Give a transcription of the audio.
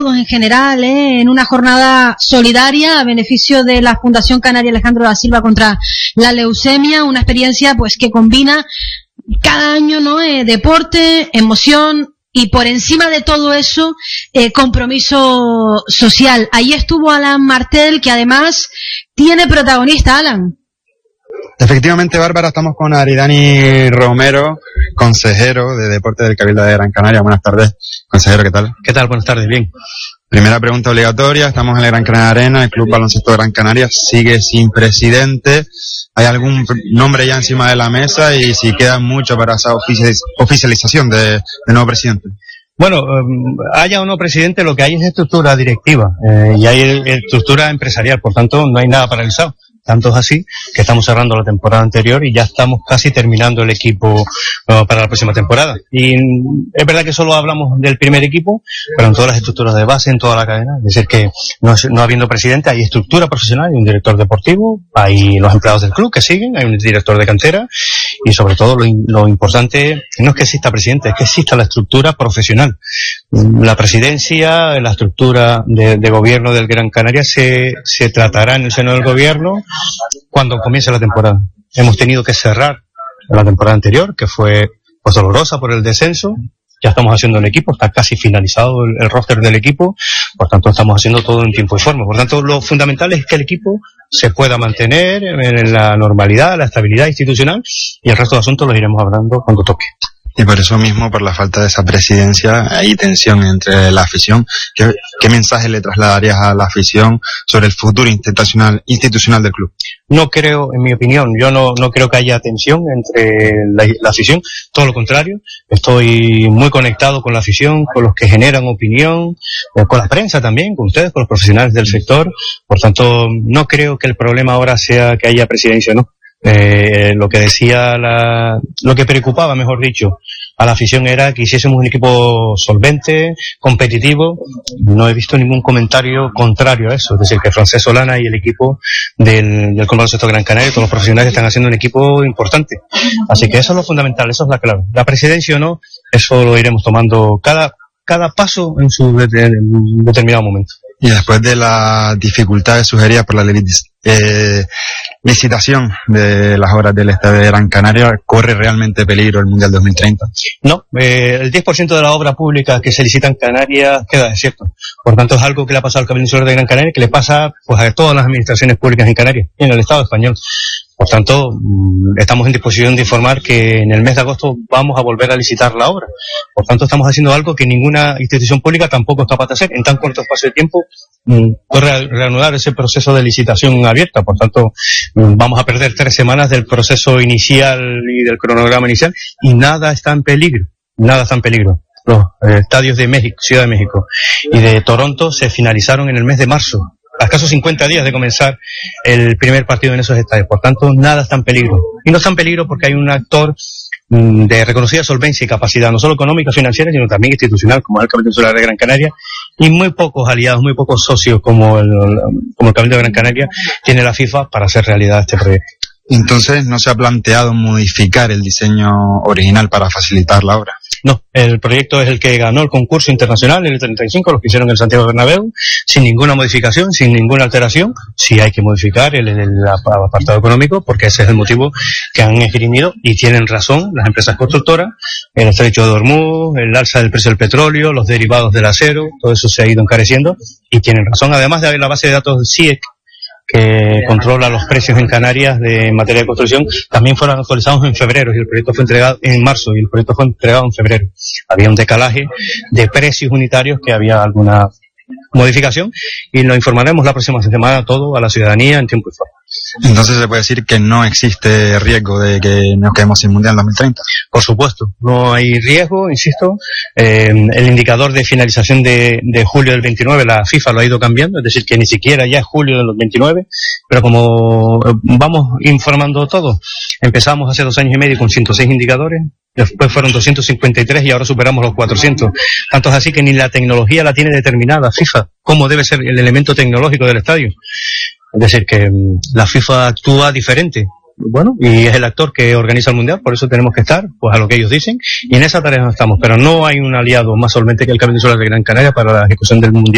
en general, en una jornada solidaria a beneficio de la Fundación Canaria Alejandro da Silva contra la leucemia, una experiencia pues que combina cada año, ¿no? Deporte, emoción y por encima de todo eso, compromiso social. Ahí estuvo Alan Martel, que además tiene protagonista, Alan. Efectivamente, Bárbara, estamos con Aridani Romero, consejero de Deporte del Cabildo de Gran Canaria. Buenas tardes, consejero, ¿qué tal? ¿Qué tal? Buenas tardes, bien. Primera pregunta obligatoria, estamos en la Gran Canaria Arena, el Club Baloncesto de Gran Canaria sigue sin presidente. ¿Hay algún nombre ya encima de la mesa y si queda mucho para esa oficialización de nuevo presidente? Bueno, haya o no presidente, lo que hay es estructura directiva y hay estructura empresarial, por tanto no hay nada paralizado. Tanto es así que estamos cerrando la temporada anterior y ya estamos casi terminando el equipo para la próxima temporada. Y es verdad que solo hablamos del primer equipo, pero en todas las estructuras de base, en toda la cadena. Es decir, que no habiendo presidente, hay estructura profesional, hay un director deportivo, hay los empleados del club que siguen, hay un director de cantera y sobre todo lo importante no es que exista presidente, es que exista la estructura profesional. La presidencia, la estructura de gobierno del Gran Canaria se tratará en el seno del gobierno cuando comience la temporada. Hemos tenido que cerrar la temporada anterior, que fue pues dolorosa por el descenso. Ya estamos haciendo el equipo, está casi finalizado el roster del equipo, por tanto estamos haciendo todo en tiempo y forma. Por tanto, lo fundamental es que el equipo se pueda mantener en la normalidad, la estabilidad institucional, y el resto de asuntos los iremos hablando cuando toque. Y por eso mismo, por la falta de esa presidencia, hay tensión entre la afición. ¿Qué mensaje le trasladarías a la afición sobre el futuro institucional del club? No creo, en mi opinión, yo no creo que haya tensión entre la afición, todo lo contrario. Estoy muy conectado con la afición, con los que generan opinión, con la prensa también, con ustedes, con los profesionales del sector. Por tanto, no creo que el problema ahora sea que haya presidencia o no. Lo que preocupaba, mejor dicho, a la afición era que hiciésemos un equipo solvente, competitivo. No he visto ningún comentario contrario a eso. Es decir, que Francesc Solana y el equipo del Club Baloncesto Gran Canaria, todos los profesionales están haciendo un equipo importante. Así que eso es lo fundamental, eso es la clave. La presidencia o no, eso lo iremos tomando cada paso en su determinado momento. Y después de las dificultades sugeridas por la licitación de las obras del Estadio de Gran Canaria, ¿corre realmente peligro el Mundial 2030? No, el 10% de la obra pública que se licita en Canarias queda desierto. Por tanto, es algo que le ha pasado al Cabildo Insular de Gran Canaria, que le pasa pues a todas las administraciones públicas en Canarias y en el Estado español. Por tanto, estamos en disposición de informar que en el mes de agosto vamos a volver a licitar la obra. Por tanto, estamos haciendo algo que ninguna institución pública tampoco es capaz de hacer. En tan corto espacio de tiempo, reanudar ese proceso de licitación abierta. Por tanto, vamos a perder 3 semanas del proceso inicial y del cronograma inicial y nada está en peligro. Nada está en peligro. Los estadios de México, Ciudad de México y de Toronto se finalizaron en el mes de marzo, a escasos 50 días de comenzar el primer partido en esos estadios. Por tanto, nada está en peligro. Y no está en peligro porque hay un actor de reconocida solvencia y capacidad, no solo económica, financiera, sino también institucional, como es el Cabildo Insular de Gran Canaria, y muy pocos aliados, muy pocos socios como el Cabildo de Gran Canaria tiene la FIFA para hacer realidad este proyecto. Entonces, ¿no se ha planteado modificar el diseño original para facilitar la obra? No, el proyecto es el que ganó el concurso internacional en el 35, lo que hicieron en el Santiago Bernabéu, sin ninguna modificación, sin ninguna alteración. Sí hay que modificar el apartado económico, porque ese es el motivo que han esgrimido, y tienen razón las empresas constructoras, el estrecho de Hormuz, el alza del precio del petróleo, los derivados del acero, todo eso se ha ido encareciendo, y tienen razón, además de la base de datos CIEC, que controla los precios en Canarias en materia de construcción, también fueron actualizados en febrero y el proyecto fue entregado en marzo y el proyecto fue entregado en febrero. Había un decalaje de precios unitarios, que había alguna modificación, y lo informaremos la próxima semana todo a la ciudadanía en tiempo y forma. Entonces se puede decir que no existe riesgo de que nos quedemos sin Mundial 2030. Por supuesto, no hay riesgo, insisto. El indicador de finalización de julio del 29, la FIFA lo ha ido cambiando, es decir, que ni siquiera ya es julio del 29, pero como vamos informando todo, empezamos hace 2 años y medio con 106 indicadores, después fueron 253 y ahora superamos los 400. Tanto es así que ni la tecnología la tiene determinada FIFA, cómo debe ser el elemento tecnológico del estadio. Es decir, que la FIFA actúa diferente. Bueno, y es el actor que organiza el Mundial, por eso tenemos que estar pues a lo que ellos dicen, y en esa tarea estamos. Pero no hay un aliado más solvente que el Cabildo Insular de Gran Canaria para la ejecución del Mundial.